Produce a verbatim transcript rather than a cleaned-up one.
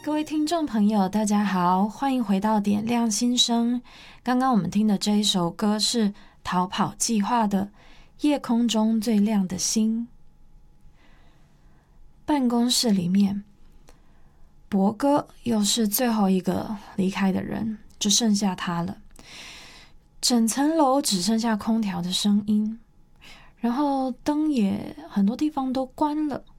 各位听众朋友大家好，欢迎回到点亮心声。刚刚我们听的这一首歌是逃跑计划的夜空中最亮的星。办公室里面，博哥又是最后一个离开的人，只剩下他了。整层楼只剩下空调的声音，然后灯也很多地方都关了。